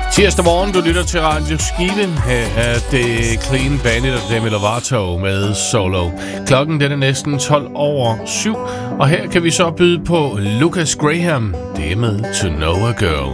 Tirsdag morgen, du lytter til Radio Skive. Her er det Clean Bandit og Demi Lovato med Solo. Klokken den er næsten 7:12, og her kan vi så byde på Lucas Graham. Det er med To Know a Girl.